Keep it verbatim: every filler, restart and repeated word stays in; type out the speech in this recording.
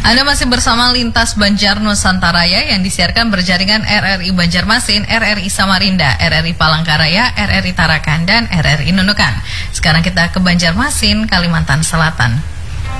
Anda masih bersama Lintas Banjar Nusantara yang disiarkan berjaringan R R I Banjarmasin, R R I Samarinda, R R I Palangkaraya, R R I Tarakan, dan R R I Nunukan. Sekarang kita ke Banjarmasin, Kalimantan Selatan.